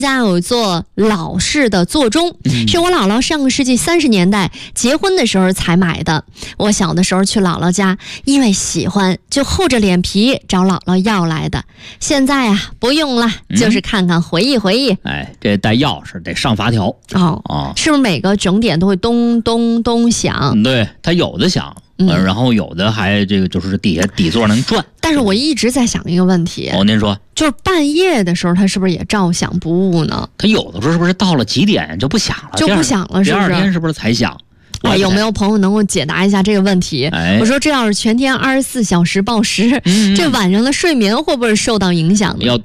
家有一座老式的座钟，是我姥姥上个世纪30年代结婚的时候才买的。我小的时候去姥姥家，因为喜欢就厚着脸皮找姥姥要来的。现在啊不用了，就是看看回忆回忆。 哎，这带钥匙得上发条是不是每个整点都会咚咚咚响？ 对，它有的响。然后有的还这个就是底下底座能转。 但是我一直在想一个问题。 您说， 就是半夜的时候，它是不是也照响不误呢？ 它有的时候是不是到了几点就不响了？ 就不响了，是不是？ 第二天是不是才响？ 有没有朋友能够解答一下这个问题？我说这要是全天24小时报时，这晚上的睡眠会不会受到影响呢？